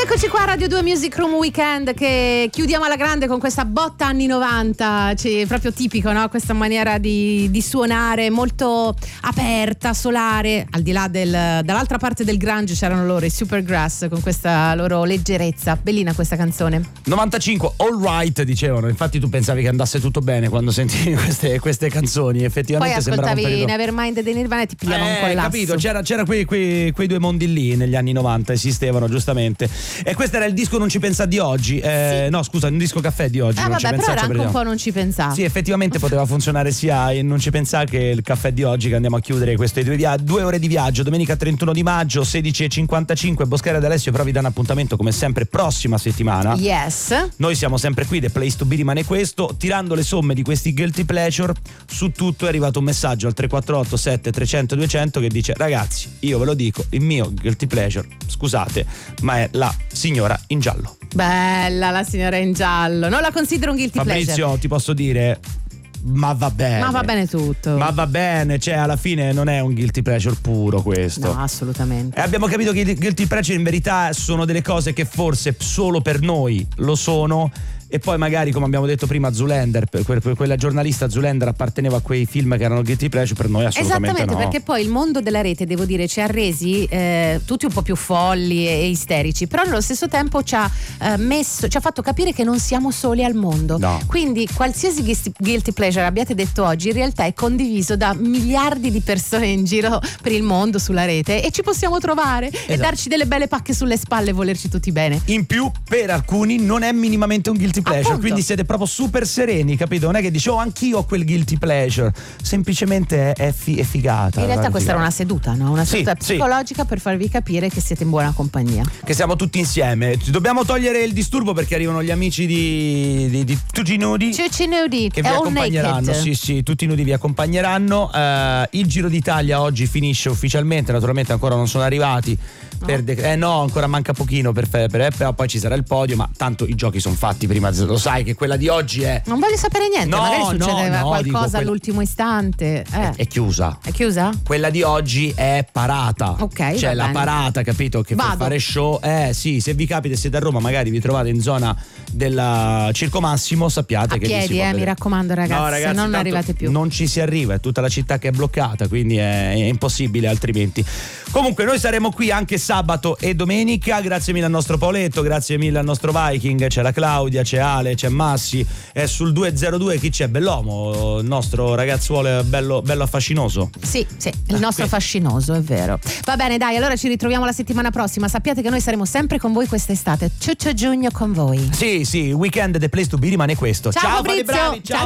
Eccoci qua, Radio 2 Music Room Weekend, che chiudiamo alla grande con questa botta anni 90, cioè, proprio tipico, no? Questa maniera di suonare molto aperta, solare, al di là dall'altra parte del grunge c'erano loro, i Supergrass, con questa loro leggerezza. Bellina questa canzone. 95, All Right dicevano, infatti tu pensavi che andasse tutto bene quando sentivi queste canzoni, effettivamente poi ascoltavi sembrava un periodo... Nevermind dei Nirvana e ti pigliava un collasso. Capito, c'era quei due mondi lì negli anni 90, esistevano giustamente. E questo era il disco Non ci pensa di oggi, sì. No scusa, il disco caffè di oggi. Vabbè, però era anche un po' Non ci pensava. Sì, effettivamente poteva funzionare sia in Non ci pensà che il caffè di oggi, che andiamo a chiudere queste 2 ore di viaggio. Domenica 31 di maggio 16:55, Boschera ed Alessio però vi danno appuntamento come sempre prossima settimana. Yes. Noi siamo sempre qui, The Place to Be rimane questo, tirando le somme di questi guilty pleasure. Su tutto è arrivato un messaggio al 348 7300 200 che dice: ragazzi, io ve lo dico, il mio guilty pleasure, scusate, ma è la signora in giallo. Bella la signora in giallo, non la considero un guilty pleasure. Fabrizio, ti posso dire, ma va bene. Ma va bene tutto. Ma va bene, cioè alla fine non è un guilty pleasure puro questo. No, assolutamente. E abbiamo capito che i guilty pleasure in verità sono delle cose che forse solo per noi lo sono. E poi magari, come abbiamo detto prima, Zoolander, quella giornalista Zoolander apparteneva a quei film che erano guilty pleasure, per noi assolutamente esattamente, no. perché poi il mondo della rete, devo dire, ci ha resi tutti un po' più folli e isterici, però nello stesso tempo ci ha fatto capire che non siamo soli al mondo. No. Quindi qualsiasi guilty pleasure abbiate detto oggi in realtà è condiviso da miliardi di persone in giro per il mondo sulla rete, e ci possiamo trovare e darci delle belle pacche sulle spalle e volerci tutti bene. In più, per alcuni non è minimamente un guilty pleasure. Appunto. Quindi siete proprio super sereni, capito? Non è che dici anch'io ho quel guilty pleasure, semplicemente è figata. In realtà questa era una seduta, no? Una seduta psicologica per farvi capire che siete in buona compagnia, che siamo tutti insieme. Dobbiamo togliere il disturbo perché arrivano gli amici di Tutti Nudi che vi accompagneranno. Sì, Tutti Nudi vi accompagneranno. Il Giro d'Italia oggi finisce ufficialmente, naturalmente ancora non sono arrivati. No, ancora manca pochino per però poi ci sarà il podio, ma tanto i giochi sono fatti prima, lo sai che quella di oggi è... Non voglio sapere niente, magari succedeva qualcosa all'ultimo istante. È chiusa. È chiusa? Quella di oggi è parata. Ok. C'è la parata, capito? Che per fare show. Sì, se vi capita e siete a Roma, magari vi trovate in zona del Circo Massimo, sappiate a che piedi, mi raccomando, ragazzi, no, ragazzi, non arrivate più. Non ci si arriva, è tutta la città che è bloccata, quindi è impossibile altrimenti. Comunque noi saremo qui anche sabato e domenica. Grazie mille al nostro Paoletto, grazie mille al nostro Viking, c'è la Claudia, c'è Ale, c'è Massi, è sul 202 chi c'è? Bellomo, il nostro ragazzuolo bello affascinoso. Sì, il nostro fascinoso, è vero. Va bene, dai, allora ci ritroviamo la settimana prossima. Sappiate che noi saremo sempre con voi quest'estate, tutto giugno con voi. Sì, Weekend The Place to Be rimane questo. Ciao Fabrizio, bravi, ciao.